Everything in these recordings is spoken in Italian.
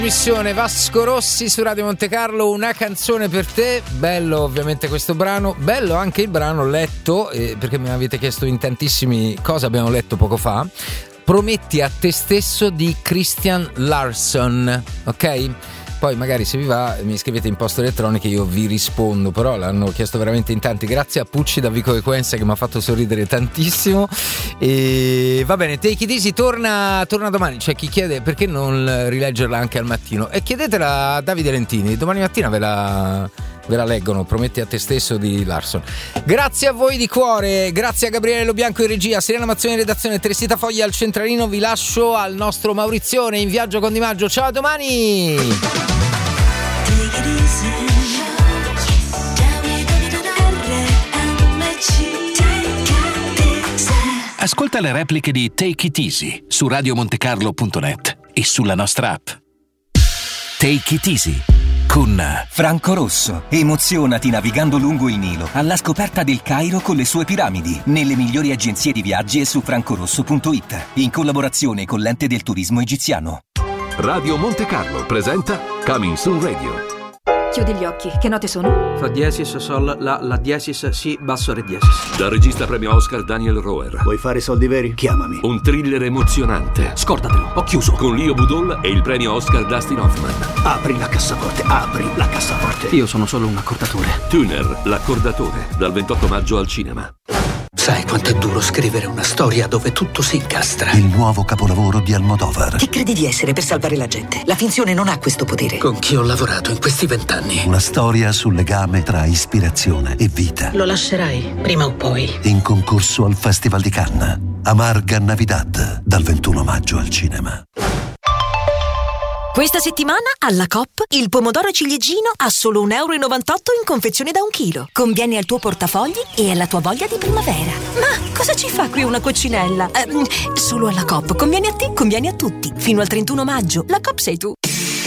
Missione Vasco Rossi su Radio Monte Carlo, Una canzone per te. Bello ovviamente questo brano, bello anche il brano letto, perché mi avete chiesto in tantissimi cosa abbiamo letto poco fa. Prometti a te stesso di Christian Larsson, ok? Poi magari se vi va mi scrivete in posta elettronica e io vi rispondo, però l'hanno chiesto veramente in tanti. Grazie a Pucci da Vico Equenza che mi ha fatto sorridere tantissimo. E va bene, Take It Easy torna domani. C'è chi chiede perché non rileggerla anche al mattino, e chiedetela a Davide Lentini, domani mattina ve la leggono. Prometti a te stesso di Larsson. Grazie a voi di cuore, grazie a Gabriele Lo Bianco in regia, Serena Mazzoni in redazione, Teresita Foglia al centralino. Vi lascio al nostro Maurizione in viaggio con Di Maggio. Ciao, a domani. Ascolta le repliche di Take It Easy su radiomontecarlo.net e sulla nostra app. Take It Easy con Franco Rosso. Emozionati navigando lungo il Nilo alla scoperta del Cairo con le sue piramidi, nelle migliori agenzie di viaggi e su francorosso.it, in collaborazione con l'Ente del Turismo Egiziano. Radio Monte Carlo presenta Coming Soon Radio. Chiudi gli occhi, che note sono? Fa diesis, sol, la diesis, si, basso, re diesis. Dal regista premio Oscar Daniel Roher. Vuoi fare soldi veri? Chiamami. Un thriller emozionante. Scordatelo, ho chiuso. Con Leo Budol e il premio Oscar Dustin Hoffman. Apri la cassaforte, apri la cassaforte. Io sono solo un accordatore. Tuner, l'accordatore, dal 28 maggio al cinema. Sai quanto è duro scrivere una storia dove tutto si incastra? Il nuovo capolavoro di Almodovar. Chi credi di essere per salvare la gente? La finzione non ha questo potere. Con chi ho lavorato in questi 20 anni? Una storia sul legame tra ispirazione e vita. Lo lascerai, prima o poi. In concorso al Festival di Cannes. Amarga Navidad, dal 21 maggio al cinema. Questa settimana alla Coop il pomodoro ciliegino a solo 1,98 € in confezione da 1 chilo. Conviene al tuo portafogli e alla tua voglia di primavera. Ma cosa ci fa qui una coccinella? Solo alla Coop. Conviene a te, conviene a tutti. Fino al 31 maggio. La Coop sei tu.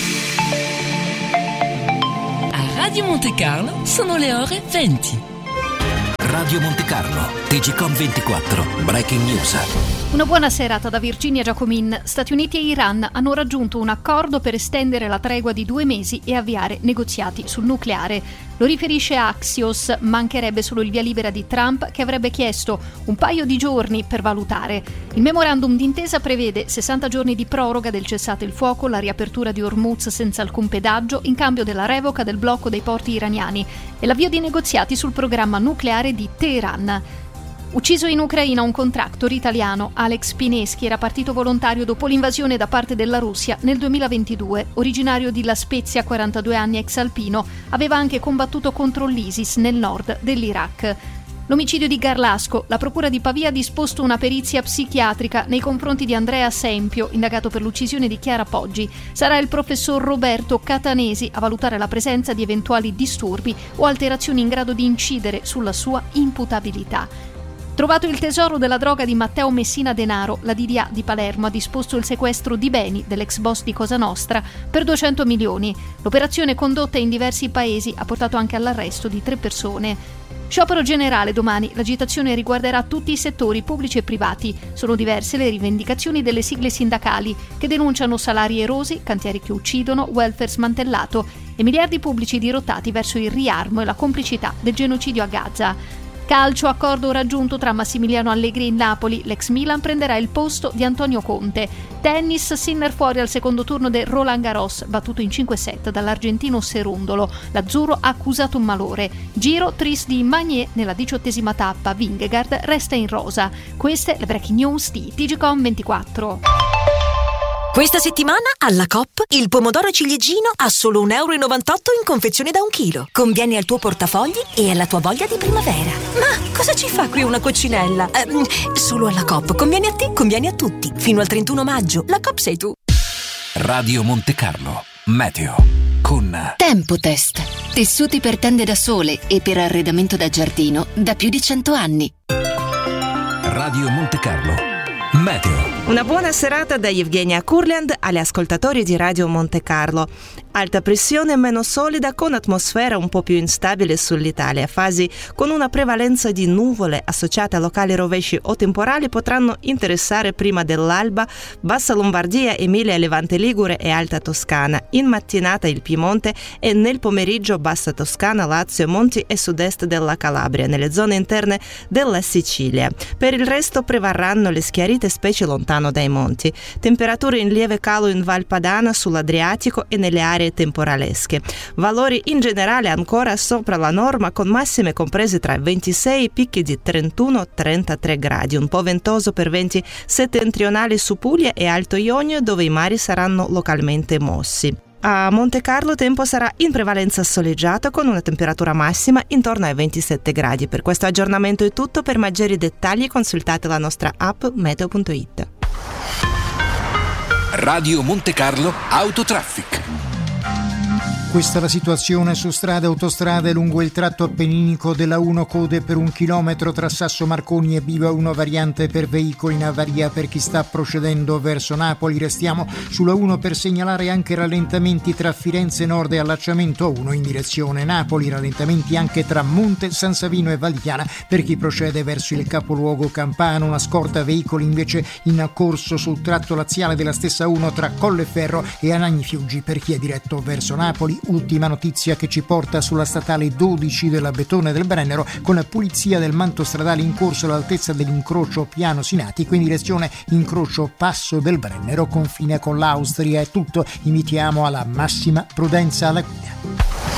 A Radio Monte Carlo sono le ore 20. Radio Monte Carlo, TGcom 24, Breaking News. Una buona serata da Virginia Giacomin. Stati Uniti e Iran hanno raggiunto un accordo per estendere la tregua di 2 mesi e avviare negoziati sul nucleare. Lo riferisce Axios, mancherebbe solo il via libera di Trump, che avrebbe chiesto un paio di giorni per valutare. Il memorandum d'intesa prevede 60 giorni di proroga del cessate il fuoco, la riapertura di Hormuz senza alcun pedaggio in cambio della revoca del blocco dei porti iraniani e l'avvio di negoziati sul programma nucleare di Teheran. Ucciso in Ucraina un contractor italiano, Alex Pineschi era partito volontario dopo l'invasione da parte della Russia nel 2022. Originario di La Spezia, 42 anni, ex alpino, aveva anche combattuto contro l'ISIS nel nord dell'Iraq. L'omicidio di Garlasco. La procura di Pavia ha disposto una perizia psichiatrica nei confronti di Andrea Sempio, indagato per l'uccisione di Chiara Poggi. Sarà il professor Roberto Catanesi a valutare la presenza di eventuali disturbi o alterazioni in grado di incidere sulla sua imputabilità. Trovato il tesoro della droga di Matteo Messina Denaro, la DDA di Palermo ha disposto il sequestro di beni dell'ex boss di Cosa Nostra per 200 milioni. L'operazione condotta in diversi paesi ha portato anche all'arresto di 3 persone. Sciopero generale domani. L'agitazione riguarderà tutti i settori pubblici e privati. Sono diverse le rivendicazioni delle sigle sindacali che denunciano salari erosi, cantieri che uccidono, welfare smantellato e miliardi pubblici dirottati verso il riarmo e la complicità del genocidio a Gaza. Calcio, accordo raggiunto tra Massimiliano Allegri e Napoli. L'ex Milan prenderà il posto di Antonio Conte. Tennis, Sinner fuori al secondo turno del Roland Garros, battuto in 5 set dall'argentino Serundolo. L'azzurro ha accusato un malore. Giro tris di Magnier nella 18ª tappa. Vingegaard resta in rosa. Queste le breaking news di TGcom 24. Questa settimana alla Coop il pomodoro ciliegino a solo 1,98 € in confezione da 1 chilo. Conviene al tuo portafogli e alla tua voglia di primavera. Ma cosa ci fa qui una coccinella? Solo alla Coop. Conviene a te, conviene a tutti. Fino al 31 maggio. La Coop sei tu. Radio Monte Carlo, meteo con Tempotest. Tessuti per tende da sole e per arredamento da giardino da più di 100 anni. Radio Monte Carlo, meteo. Una buona serata da Evgenia Kurland agli ascoltatori di Radio Monte Carlo. Alta pressione meno solida con atmosfera un po' più instabile sull'Italia. Fasi con una prevalenza di nuvole associate a locali rovesci o temporali potranno interessare prima dell'alba Bassa Lombardia, Emilia, Levante Ligure e Alta Toscana. In mattinata il Piemonte e nel pomeriggio Bassa Toscana, Lazio, Monti e sud-est della Calabria, nelle zone interne della Sicilia. Per il resto prevarranno le schiarite, specie lontano dai monti. Temperature in lieve calo in Val Padana, sull'Adriatico e nelle aree temporalesche. Valori in generale ancora sopra la norma, con massime comprese tra 26 e picchi di 31-33 gradi. Un po' ventoso per venti settentrionali su Puglia e Alto Ionio, dove i mari saranno localmente mossi. A Monte Carlo tempo sarà in prevalenza soleggiato con una temperatura massima intorno ai 27 gradi. Per questo aggiornamento è tutto. Per maggiori dettagli consultate la nostra app meteo.it. Radio Monte Carlo Autotraffic. Questa è la situazione su strade e autostrade lungo il tratto appenninico della 1, code per 1 chilometro tra Sasso Marconi e Biva 1, variante per veicoli in avaria per chi sta procedendo verso Napoli. Restiamo sulla 1 per segnalare anche rallentamenti tra Firenze Nord e allacciamento 1 in direzione Napoli, rallentamenti anche tra Monte San Savino e Valdichiana per chi procede verso il capoluogo campano. Una scorta veicoli invece in corso sul tratto laziale della stessa 1 tra Colleferro e Anagni Fiuggi per chi è diretto verso Napoli. Ultima notizia che ci porta sulla statale 12 della Betone del Brennero, con la pulizia del manto stradale in corso all'altezza dell'incrocio Piano Sinatico in direzione incrocio Passo del Brennero, confine con l'Austria. È tutto, invitiamo alla massima prudenza alla guida.